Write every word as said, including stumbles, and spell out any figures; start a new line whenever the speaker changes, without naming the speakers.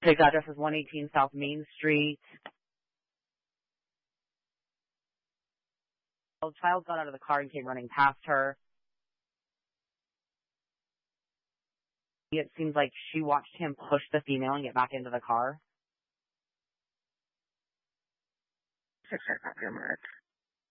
The address is one eighteen South Main Street. The child got out of the car and came running past her. It seems like she watched him push the female and get back into the car.
Check after Mark.